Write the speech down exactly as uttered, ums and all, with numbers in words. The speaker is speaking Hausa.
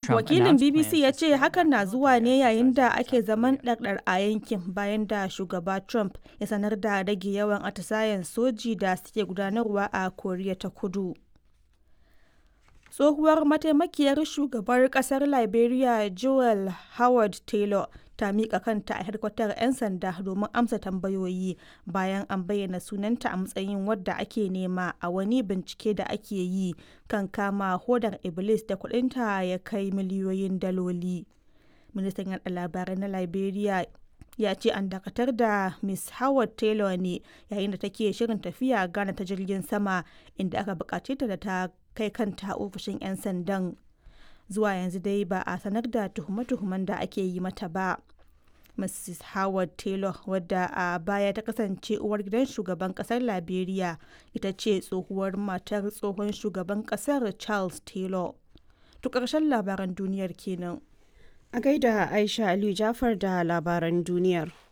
Trump Wakilin announced B B C plans ya to ce scale hakan back na zuwa military ne yayin da exercises in ake South zaman Korea. ɗarɗar a yankin bayan da shugaba Trump ya sanar da rage yawan atisayen soji da suke gudanarwa a Koriya ta Kudu. Tsohuwar mataimakiyar shugabar kasar Liberia Joel Howard Taylor ta miƙa kanta a hedkwatar 'yan sanda domin amsa tambayoyi bayan an bayyana sunanta a matsayin wadda ake nema a wani bincike da ake yi kan kama hodar Iblis da kudinta ya kai miliyoyin daloli. Ministan yaɗa labarai na Liberia ya ce an dakatar da Miss Howard Taylor ne yayin da take shirin tafiya Ghana ta jirgin sama, inda aka bukace ta da ta kai kanta ofishin 'yan sandan. Zuwa yanzu dai ba a sanar da tuhume-tuhumen da ake yi mata ba. Missus Howard Taylor, wadda a baya ta kasance uwar gidan shugaban kasar Liberia, ita ce tsohuwar matar tsohon shugaban kasar Charles Taylor. To ƙarshen labaran duniyar kenan. A gaida Aisha Aliyu Jafar da labaran duniyar.